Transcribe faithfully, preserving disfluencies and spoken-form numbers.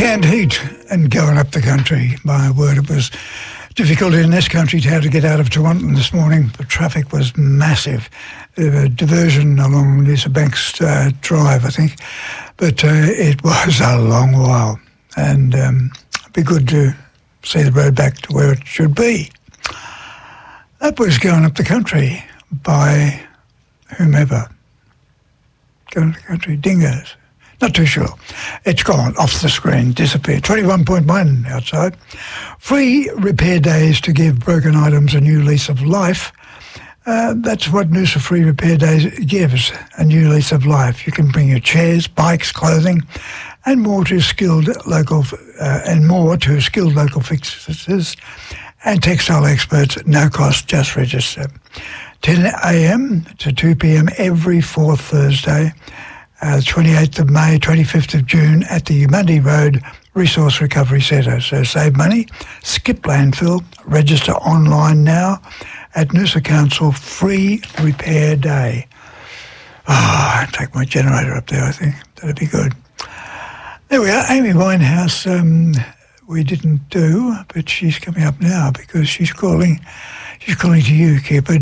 canned heat and going up the country. My word, it was difficult in this country to how to get out of Toronto this morning. The traffic was massive. A diversion along Lisa Banks uh, Drive, I think. But uh, it was a long while. And um, it'd be good to see the road back to where it should be. That was Going Up the Country by whomever. Going Up the Country, Dingoes. Not too sure. It's gone off the screen, disappeared. twenty-one point one outside. Free repair days to give broken items a new lease of life. Uh, that's what Noosa Free Repair Days gives, a new lease of life. You can bring your chairs, bikes, clothing, and more to skilled local uh, and more to skilled local fixers and textile experts at no cost. Just register. ten a.m. to two p.m. every fourth Thursday. Uh, twenty-eighth of May, twenty-fifth of June at the Umandi Road Resource Recovery Centre. So save money, skip landfill, register online now at Noosa Council Free Repair Day. Ah, oh, take my generator up there, I think. That'd be good. There we are, Amy Winehouse. Um, we didn't do, but she's coming up now because she's calling. She's calling to you, Cupid.